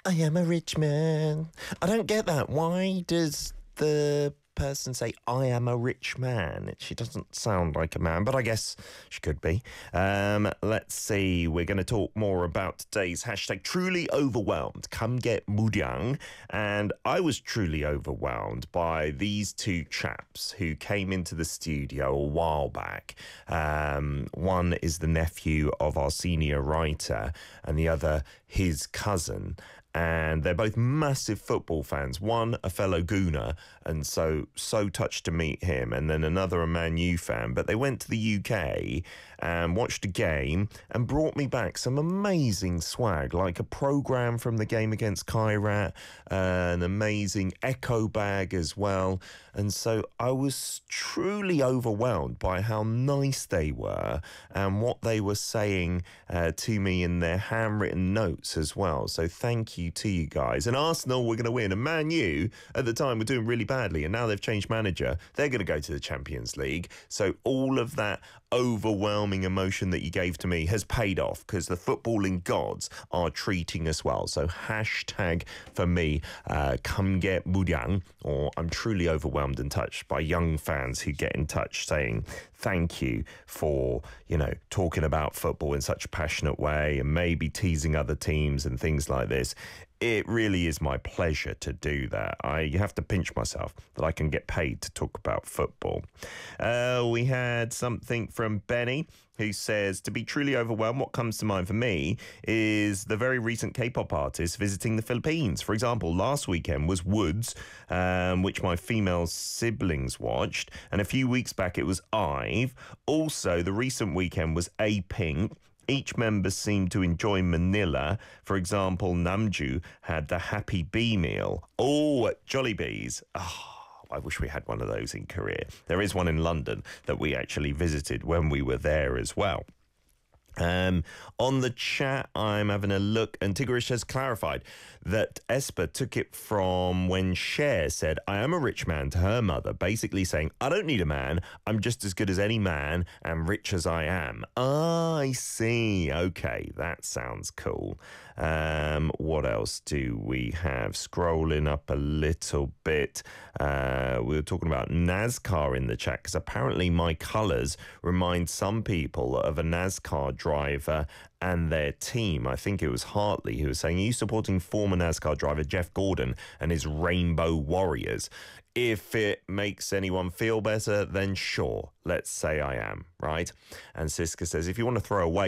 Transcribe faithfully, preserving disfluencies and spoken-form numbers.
I am a rich man. I don't get that. Why does the person say, I am a rich man? She doesn't sound like a man, but I guess she could be. Um, let's see. We're going to talk more about today's hashtag truly overwhelmed. Come get Mudyang. And I was truly overwhelmed by these two chaps who came into the studio a while back. Um, one is the nephew of our senior writer and the other his cousin. And they're both massive football fans. One, a fellow Gooner, and so so touched to meet him. And then another, a Man U fan. But they went to the U K and watched a game and brought me back some amazing swag, like a programme from the game against Kairat, uh, an amazing Echo bag as well. And so I was truly overwhelmed by how nice they were and what they were saying uh, to me in their handwritten notes as well. So thank you to you guys. And Arsenal were going to win, and Man U at the time were doing really badly, and now they've changed manager. They're going to go to the Champions League. So all of that overwhelming emotion that you gave to me has paid off, because the footballing gods are treating us well. So hashtag for me, uh, come get Mudyang, or I'm truly overwhelmed and touched by young fans who get in touch saying thank you for, you know, talking about football in such a passionate way and maybe teasing other teams and things like this. It really is my pleasure to do that. I have to pinch myself that I can get paid to talk about football. Uh, we had something from Benny, who says, to be truly overwhelmed, what comes to mind for me is the very recent K-pop artists visiting the Philippines. For example, last weekend was Woods, um, which my female siblings watched. And a few weeks back, it was IVE. Also, the recent weekend was A-Pink. Each member seemed to enjoy Manila. For example, Namju had the Happy Bee meal. Oh, at Jollibee's. Oh, I wish we had one of those in Korea. There is one in London that we actually visited when we were there as well. Um, on the chat, I'm having a look, and Tigrish has clarified that Esper took it from when Cher said, I am a rich man to her mother, basically saying, I don't need a man, I'm just as good as any man and rich as I am. Ah, I see. Okay, that sounds cool. Um, what else do we have? Scrolling up a little bit, uh, we were talking about NASCAR in the chat, because apparently my colours remind some people of a NASCAR driver driver and their team. I think it was Hartley who was saying, are you supporting former NASCAR driver Jeff Gordon and his Rainbow Warriors? If it makes anyone feel better, then sure, let's say I am, right? And Siska says, if you want to throw away